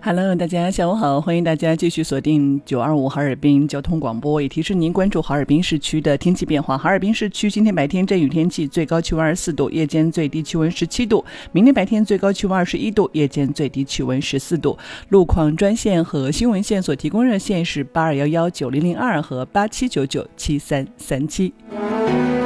Hello， 大家下午好，欢迎大家继续锁定925哈尔滨交通广播，也提示您关注哈尔滨市区的天气变化。哈尔滨市区今天白天阵雨天气，最高气温24度，夜间最低气温17度；明天白天最高气温21度，夜间最低气温14度。路况专线和新闻线所提供热线是82119002和87997337。